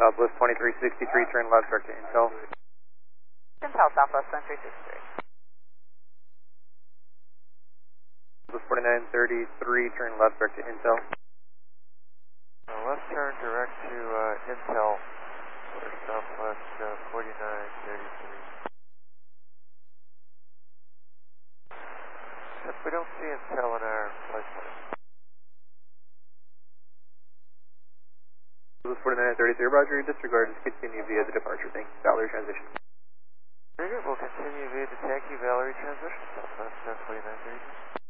Southwest 2363, turn left direct to Intel. Intel Southwest 2363. Southwest 4933, turn left direct to Intel. Left turn direct to Intel for Southwest 4933. Except we don't see Intel in our flight plan. Southwest 4933, roger, disregard, just continue via the departure. Thanks. Valerie transition. Very good, we'll continue via the Taxi Valerie transition, Southwest 4933.